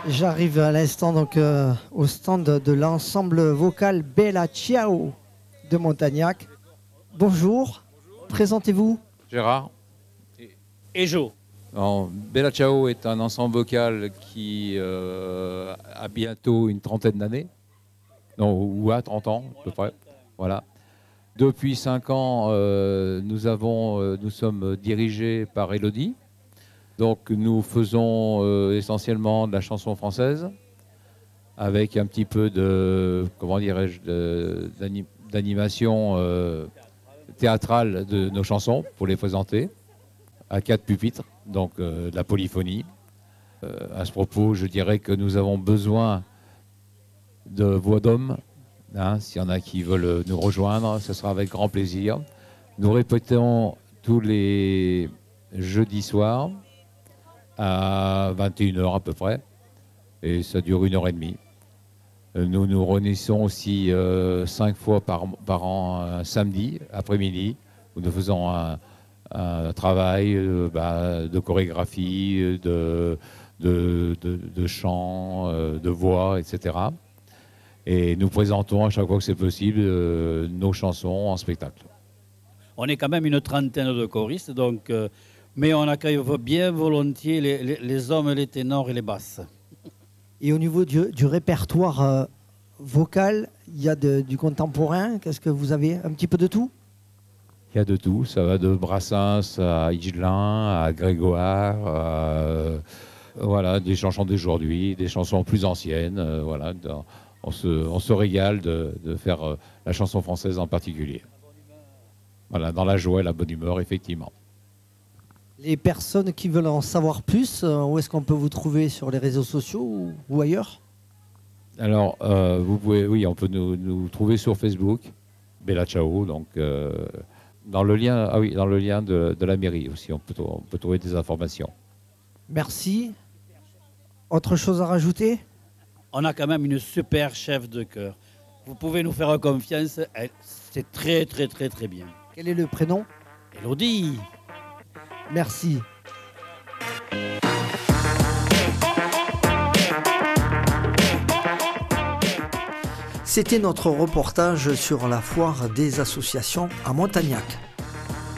J'arrive à l'instant donc au stand de l'ensemble vocal Bella Ciao de Montagnac. Bonjour, présentez-vous. Gérard. Et Jo. Alors, Bella Ciao est un ensemble vocal qui a bientôt une trentaine d'années, non, ou à 30 ans à peu près. Voilà. Depuis 5 ans, nous sommes dirigés par Elodie. Donc nous faisons essentiellement de la chanson française, avec un petit peu de, d'animation théâtrale de nos chansons pour les présenter, à 4 pupitres, donc de la polyphonie. À ce propos, je dirais que nous avons besoin de voix d'hommes. S'il y en a qui veulent nous rejoindre, ce sera avec grand plaisir. Nous répétons tous les jeudis soirs à 21h à peu près, et ça dure 1h30. Nous nous réunissons aussi 5 fois par an, un samedi après-midi, où nous faisons un travail de chorégraphie, de chant, de voix, etc. Et nous présentons à chaque fois que c'est possible nos chansons en spectacle. On est quand même une trentaine de choristes, donc, mais on accueille bien volontiers les hommes, les ténors et les basses. Et au niveau du répertoire vocal, il y a du contemporain. Qu'est-ce que vous avez? Un petit peu de tout? Il y a de tout. Ça va de Brassens à Higelin, à Grégoire, voilà, des chansons d'aujourd'hui, des chansons plus anciennes. Voilà, on se régale de faire la chanson française en particulier. Voilà, dans la joie et la bonne humeur, effectivement. Les personnes qui veulent en savoir plus, où est-ce qu'on peut vous trouver? Sur les réseaux sociaux ou ailleurs? Alors, on peut nous trouver sur Facebook, Bella Ciao, donc dans le lien de la mairie aussi, on peut trouver des informations. Merci. Autre chose à rajouter? On a quand même une super chef de chœur. Vous pouvez nous faire confiance, c'est très très très très bien. Quel est le prénom? Elodie. Merci. C'était notre reportage sur la foire des associations à Montagnac.